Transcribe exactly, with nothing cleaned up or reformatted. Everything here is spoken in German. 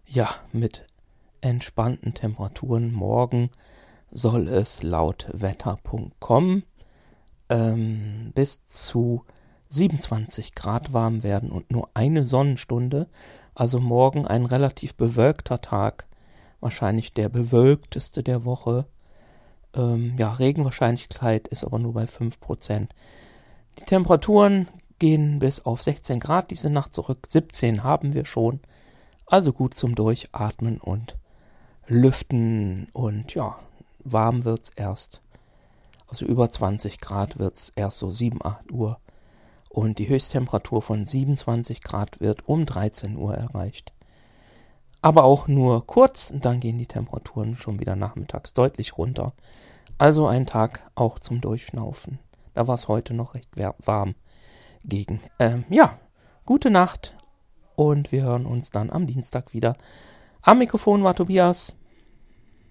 Ja, mit entspannten Temperaturen. Morgen soll es laut wetter punkt com ähm, bis zu siebenundzwanzig Grad warm werden und nur eine Sonnenstunde. Also morgen ein relativ bewölkter Tag. Wahrscheinlich der bewölkteste der Woche. Ähm, ja, Regenwahrscheinlichkeit ist aber nur bei fünf Prozent. Die Temperaturen gehen bis auf sechzehn Grad diese Nacht zurück. siebzehn haben wir schon. Also gut zum Durchatmen und Lüften. Und ja, warm wird's erst. Also über zwanzig Grad wird's erst so sieben, acht Uhr. Und die Höchsttemperatur von siebenundzwanzig Grad wird um dreizehn Uhr erreicht. Aber auch nur kurz, und dann gehen die Temperaturen schon wieder nachmittags deutlich runter. Also ein Tag auch zum Durchschnaufen. Da war es heute noch recht warm gegen. Ähm, ja, gute Nacht und wir hören uns dann am Dienstag wieder. Am Mikrofon war Tobias.